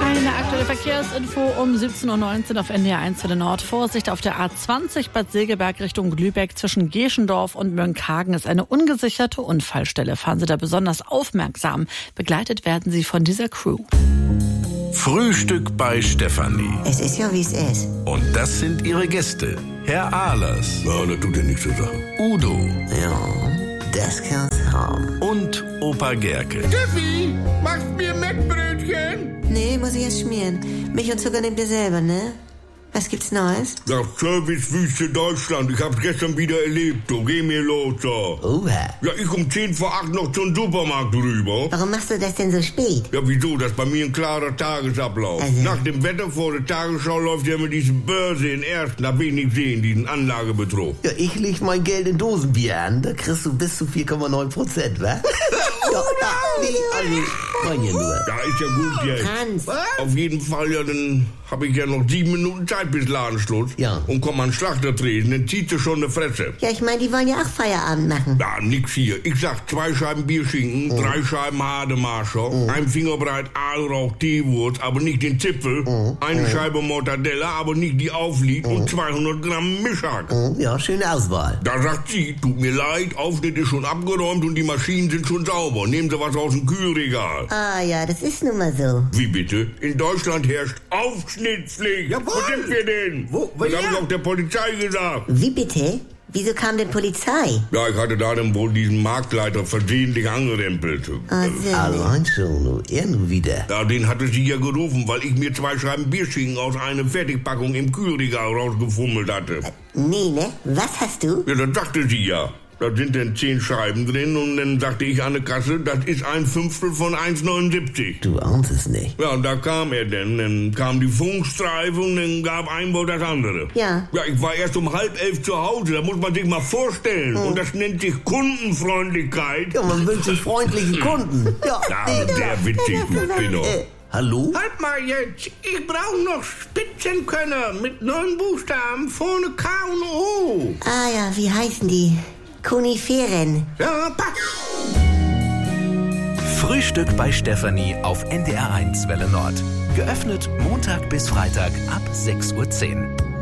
Eine aktuelle Verkehrsinfo um 17.19 Uhr auf NDR 1 für den Nord. Vorsicht auf der A20 Bad Segeberg Richtung Lübeck. Zwischen Geschendorf und Mönchhagen ist eine ungesicherte Unfallstelle. Fahren Sie da besonders aufmerksam. Begleitet werden Sie von dieser Crew. Frühstück bei Stefanie. Es ist ja, wie es ist. Und das sind ihre Gäste. Herr Ahlers. Ja, das tut ja nichts zur Sache. Udo. Ja, das kann's haben. Und Opa Gerke. Steffi, machst mir Mettbrötchen? Nee, muss ich erst schmieren. Milch und Zucker nehmt ihr selber, ne? Was gibt's Neues? Ja, Servicewüste Deutschland. Ich hab's gestern wieder erlebt. Du, geh mir los, so. Oha. Ja, ich um 10 vor 8 noch zum Supermarkt rüber. Warum machst du das denn so spät? Ja, wieso? Das ist bei mir ein klarer Tagesablauf. Also. Nach dem Wetter vor der Tagesschau läuft ja mit diesen Börse in Ersten. Da will ich nicht sehen, diesen Anlagebetrug. Ja, ich leg mein Geld in Dosenbier an. Da kriegst du bis zu 4,9%, wa? Ja, nee, also, mein ja nur. Ja, ist ja gut jetzt. Franz. Auf jeden Fall, ja, dann habe ich ja noch 7 Minuten Zeit bis Ladenschluss. Ja. Und komm an den Schlachtertresen, dann zieht sie schon eine Fresse. Ja, ich meine, die wollen ja auch Feierabend machen. Ja, nix hier. Ich sag 2 Scheiben Bierschinken, 3 Scheiben Hademarscher, ein Fingerbreit Aalrauch-Teewurst, aber nicht den Zipfel, eine Scheibe Mortadella, aber nicht die aufliegt und 200 Gramm Mischhack. Ja, schöne Auswahl. Da sagt sie, tut mir leid, Aufschnitt ist schon abgeräumt und die Maschinen sind schon sauber. Nehmen Sie was aus dem Kühlregal. Ah ja, das ist nun mal so. Wie bitte? In Deutschland herrscht Aufschnittspflicht. Jawohl. Wo sind wir denn? Wo? Das Ja. habe ich auch der Polizei gesagt. Wie bitte? Wieso kam denn Polizei? Ja, ich hatte da dann wohl diesen Marktleiter versehentlich angerempelt. Ah, so. Allein schon, nur er nur wieder. Ja, den hatte sie ja gerufen, weil ich mir 2 Scheiben Bierschinken aus einer Fertigpackung im Kühlregal rausgefummelt hatte. Nee, ne? Was hast du? Ja, das sagte sie ja. Da sind dann 10 Scheiben drin und dann sagte ich an der Kasse, das ist ein Fünftel von 1,79. Du ahnst es nicht. Ja, und da kam er denn. Dann kam die Funkstreife und dann gab ein Wort das andere. Ja. Ja, ich war erst um 10:30 zu Hause, da muss man sich mal vorstellen. Und das nennt sich Kundenfreundlichkeit. Ja, man wünscht sich freundliche Kunden. Ja, Ja, sehr witzig, du Spinner. Hallo? Halt mal jetzt, ich brauche noch Spitzenkönner mit 9 Buchstaben, vorne K und O. Ah ja, wie heißen die? Koniferen. Ja, passt. Frühstück bei Stefanie auf NDR 1 Welle Nord. Geöffnet Montag bis Freitag ab 6:10 Uhr.